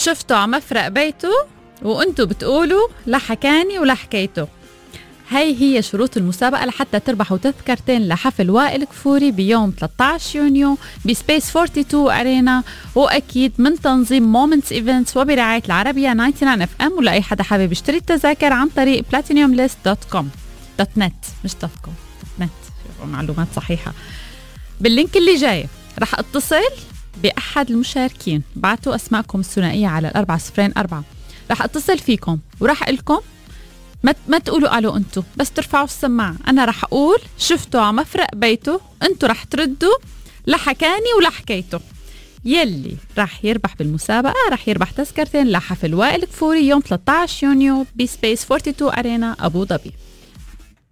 شفته على مفرق بيته وانتو بتقولوا لا حكاني ولا حكيته. هي شروط المسابقة لحتى تربحوا تذكرتين لحفل وائل كفوري بيوم 13 يونيو بسبيس 42 أرينا، وأكيد من تنظيم مومنتس إيفنتس وبرعاية العربية 99 FM. ولأي حدا حابب يشتري التذاكر عن طريق platinumlist.com .net مش .com .net، معلومات صحيحة. باللينك اللي جاي رح اتصل بأحد المشاركين، بعتوا أسماءكم الثنائية على 4004. رح اتصل فيكم ورح أقلكم ما تقولوا ألو انتو، بس ترفعوا السماعة. أنا رح أقول شفتوا على مفرق بيته، انتو رح تردوا لحكاني ولا حكيته. يلي رح يربح بالمسابقة رح يربح تذكرتين لحفل وائل كفوري يوم 13 يونيو بسبيس 42 أرينا أبو ظبي.